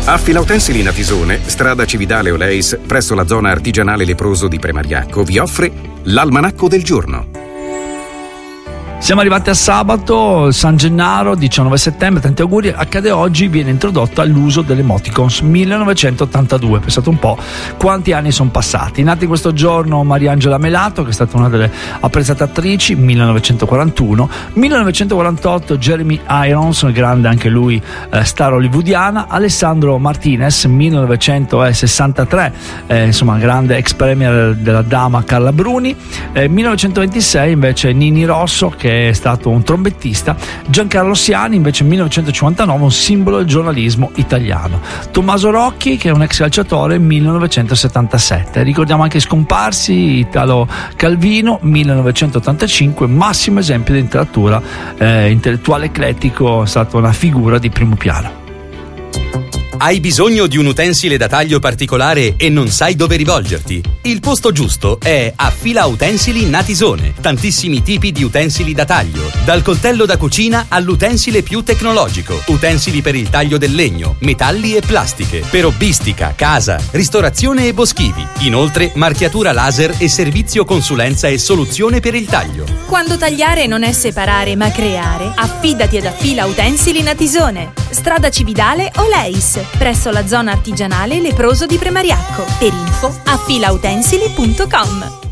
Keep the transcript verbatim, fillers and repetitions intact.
Affila Utensili Natisone, strada Cividale Oleis, presso la zona artigianale leproso di Premariacco, vi offre l'Almanacco del giorno. Siamo arrivati a sabato, San Gennaro, diciannove settembre, tanti auguri. Accade oggi, viene introdotta l'uso delle emoticons, millenovecentottantadue. Pensate un po' quanti anni sono passati. Nati questo giorno Mariangela Melato, che è stata una delle apprezzate attrici, millenovecentoquarantuno. millenovecentoquarantotto Jeremy Irons, grande anche lui, eh, star hollywoodiana. Alessandro Martinez, millenovecentosessantatré, eh, insomma grande ex premier della dama Carla Bruni. eh, millenovecentoventisei invece Nini Rosso, che è stato un trombettista. Giancarlo Siani invece millenovecentocinquantanove, un simbolo del giornalismo italiano. Tommaso Rocchi, che è un ex calciatore, millenovecentosettantasette. Ricordiamo anche scomparsi Italo Calvino, millenovecentottantacinque, massimo esempio di letteratura, eh, intellettuale eclettico, è stata una figura di primo piano. Hai bisogno di un utensile da taglio particolare e non sai dove rivolgerti? Il posto giusto è Affila Utensili Natisone. Tantissimi tipi di utensili da taglio, dal coltello da cucina all'utensile più tecnologico, utensili per il taglio del legno, metalli e plastiche, per hobbistica, casa, ristorazione e boschivi. Inoltre marchiatura laser e servizio consulenza e soluzione per il taglio. Quando tagliare non è separare ma creare, affidati ad Affila Utensili Natisone. Strada Cividale Oleis, presso la zona artigianale leproso di Premariacco. Per info affila utensili punto com.